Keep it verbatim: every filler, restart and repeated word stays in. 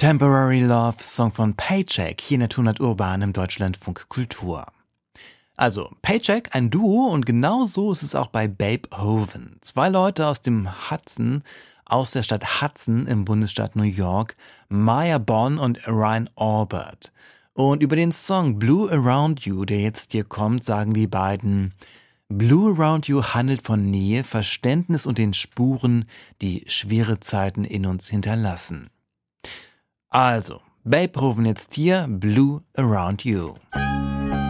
Temporary Love, Song von Paycheck, hier in der Tonart Urban im Deutschlandfunk Kultur. Also, Paycheck, ein Duo, und genau so ist es auch bei Babe Hoven. Zwei Leute aus dem Hudson, aus der Stadt Hudson im Bundesstaat New York, Maya Bonn und Ryan Albert. Und über den Song Blue Around You, der jetzt hier kommt, sagen die beiden: Blue Around You handelt von Nähe, Verständnis und den Spuren, die schwere Zeiten in uns hinterlassen. Also, Babe Hoven jetzt hier, Blue Around You.